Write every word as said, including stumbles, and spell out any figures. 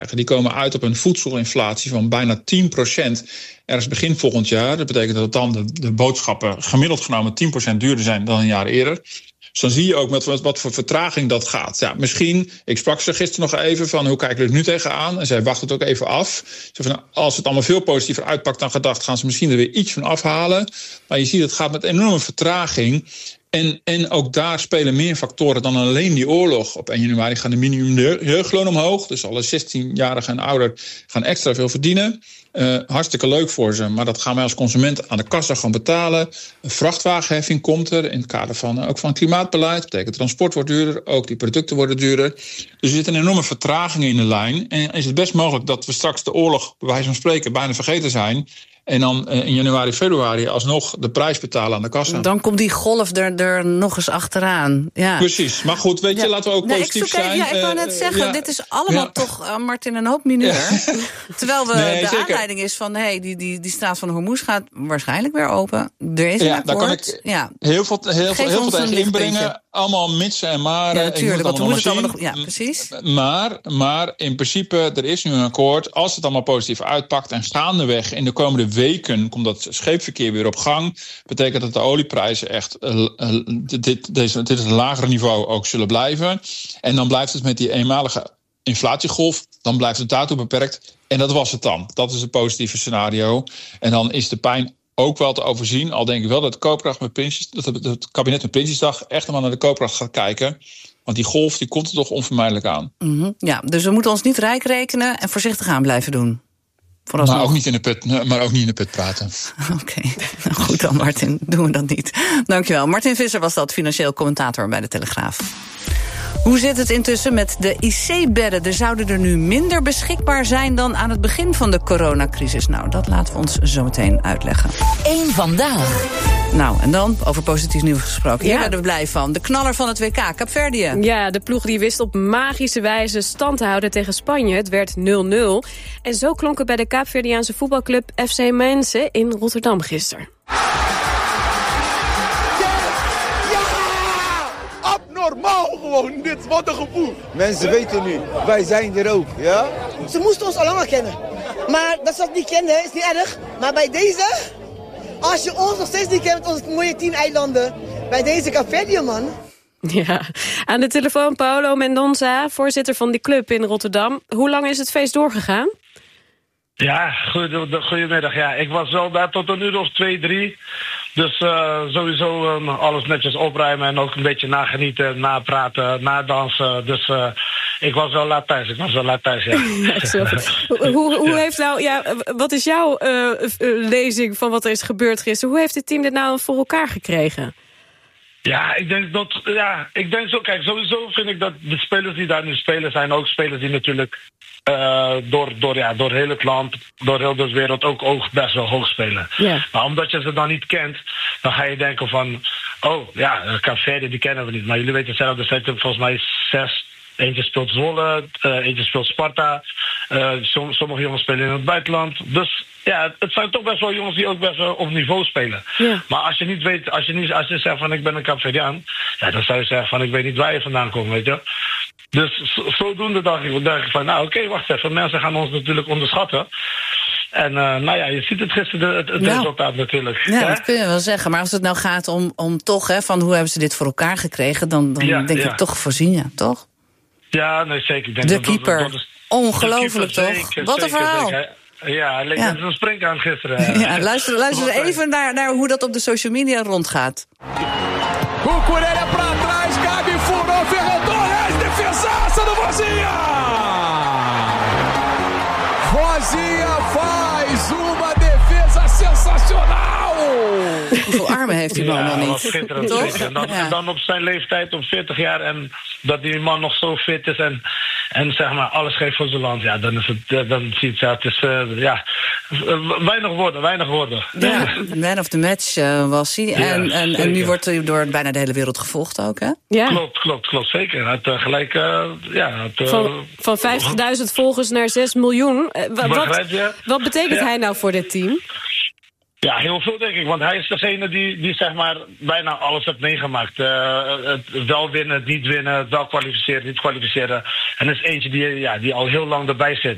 Die komen uit op een voedselinflatie van bijna tien procent ergens begin volgend jaar. Dat betekent dat dan de, de boodschappen gemiddeld genomen tien procent duurder zijn dan een jaar eerder. Dus dan zie je ook met wat voor vertraging dat gaat. Ja, misschien, ik sprak ze gisteren nog even van hoe kijken we er nu tegenaan. En zij wacht het ook even af. Ze van, als het allemaal veel positiever uitpakt dan gedacht, gaan ze misschien er weer iets van afhalen. Maar je ziet, het gaat met enorme vertraging. En, en ook daar spelen meer factoren dan alleen die oorlog. Op één januari gaan de minimum jeugdloon omhoog. Dus alle zestienjarigen en ouder gaan extra veel verdienen. Uh, hartstikke leuk voor ze, maar dat gaan wij als consument aan de kassa gewoon betalen. Een vrachtwagenheffing komt er in het kader van uh, ook van klimaatbeleid. Dat betekent transport wordt duurder, ook die producten worden duurder. Dus er zit een enorme vertraging in de lijn. En is het best mogelijk dat we straks de oorlog, bij wijze van spreken, bijna vergeten zijn. En dan uh, in januari, februari alsnog de prijs betalen aan de kassa. Dan komt die golf er, er nog eens achteraan. Ja. Precies, maar goed, weet je, ja. laten we ook nee, positief ik zoek, zijn. Ja, ik wou net zeggen, uh, ja. dit is allemaal ja. toch, uh, Martin, een hoop mineur. Ja. Terwijl we nee, de zeker. aanleiding is van, hey, die, die, die straat van Hormuz gaat waarschijnlijk weer open. Er is een ja, akkoord. Daar kan ik ja. heel veel, heel veel, heel veel tegen inbrengen. Allemaal mitsen en maren. Ja, natuurlijk, want we moeten het allemaal nog... Ja, precies. Maar, maar in principe, er is nu een akkoord. Als het allemaal positief uitpakt en gaandeweg in de komende weken komt dat scheepverkeer weer op gang, betekent dat de olieprijzen echt uh, uh, dit, deze, dit is een lagere niveau ook zullen blijven. En dan blijft het met die eenmalige inflatiegolf, dan blijft het daartoe beperkt. En dat was het dan. Dat is het positieve scenario. En dan is de pijn ook wel te overzien. Al denk ik wel dat, de koopkracht met Prinsjes, dat het kabinet met Prinsjesdag echt helemaal naar de koopkracht gaat kijken. Want die golf die komt er toch onvermijdelijk aan. Mm-hmm. Ja, dus we moeten ons niet rijk rekenen en voorzichtig aan blijven doen. Maar ook, niet in de put, maar ook niet in de put praten. Oké, okay. Nou goed dan Martin, doen we dat niet. Dankjewel. Martin Visser was dat, financieel commentator bij de Telegraaf. Hoe zit het intussen met de I C-bedden? Er zouden er nu minder beschikbaar zijn dan aan het begin van de coronacrisis. Nou, dat laten we ons zo meteen uitleggen. Eén vandaag. Nou, en dan, over positief nieuws gesproken. Hier ja. werden we blij van. De knaller van het W K, Kaapverdië. Ja, de ploeg die wist op magische wijze stand te houden tegen Spanje. Het werd nul nul. En zo klonk het bij de Kaapverdiaanse voetbalclub F C Mensen in Rotterdam gisteren. Normaal gewoon, dit, wat een gevoel. Mensen weten nu, wij zijn er ook, ja? Ze moesten ons al langer kennen. Maar dat ze dat niet kennen, is niet erg. Maar bij deze, als je ons nog steeds niet kent met onze mooie tien eilanden, bij deze Kaapverdië, man. Ja, aan de telefoon Paulo Mendonça, voorzitter van die club in Rotterdam. Hoe lang is het feest doorgegaan? Ja, goedemiddag. Ja, ik was wel daar tot een uur of twee, drie. Dus uh, sowieso uh, alles netjes opruimen en ook een beetje nagenieten, napraten, nadansen. Dus uh, ik was wel laat thuis. Ik was wel laat thuis, ja. ja hoe, hoe heeft nou, ja, wat is jouw uh, lezing van wat er is gebeurd gisteren? Hoe heeft het team dit nou voor elkaar gekregen? Ja, ik denk dat, ja, ik denk zo, kijk, sowieso vind ik dat de spelers die daar nu spelen zijn ook spelers die natuurlijk uh, door, door, ja, door heel het land, door heel de wereld ook, ook best wel hoog spelen. Yeah. Maar omdat je ze dan niet kent, dan ga je denken van, oh ja, Kaapverdië, die kennen we niet. Maar jullie weten zelf, er zijn volgens mij zes. Eentje speelt Zwolle, uh, eentje speelt Sparta. Uh, som, sommige jongens spelen in het buitenland. Dus ja, het zijn toch best wel jongens die ook best wel op niveau spelen. Ja. Maar als je niet weet, als je niet, als je zegt van ik ben een Kaapverdiaan, ja, dan zou je zeggen van ik weet niet waar je vandaan komt, weet je. Dus zodoende dacht ik, dacht ik van nou oké, okay, wacht even, mensen gaan ons natuurlijk onderschatten. En uh, nou ja, je ziet het gisteren, het, het nou, resultaat natuurlijk. Ja, hè? Dat kun je wel zeggen. Maar als het nou gaat om, om toch, hè, van hoe hebben ze dit voor elkaar gekregen, dan, dan ja, denk ja. ik toch voorzien, ja, toch? Ja, nee, zeker. Ik denk de dat, keeper. Dat, dat is, ongelooflijk, toch? Zeker, wat een zeker, verhaal. Zeker. Ja, hij leek ja. een spring aan gisteren. Ja, luister luister even naar, naar hoe dat op de social media rondgaat. Cucurella pra trás, Gabi furou, Ferran Torres, defesaça do Vozinha! Vozinha faz uma defesa sensacional! Hoeveel armen heeft die man ja, nog niet? Schitterend, toch? En dan, ja. dan op zijn leeftijd, op veertig jaar, en dat die man nog zo fit is en, en zeg maar alles geeft voor zijn land. Ja, dan is het, dan ziet ja, het is uh, ja, weinig woorden, weinig woorden. Ja, man of the match uh, was hij. En, ja, en, en nu wordt hij door bijna de hele wereld gevolgd ook, hè? Ja. Klopt, klopt, klopt, zeker. Het, uh, gelijk, uh, ja, het, uh, van van vijftigduizend volgers naar zes miljoen. Uh, wat, wat, wat betekent ja. hij nou voor dit team? Ja, heel veel denk ik, want hij is degene die, die zeg maar bijna alles heeft meegemaakt. Uh, het wel winnen, niet winnen, wel kwalificeren, niet kwalificeren. En er is eentje die, ja, die al heel lang erbij zit.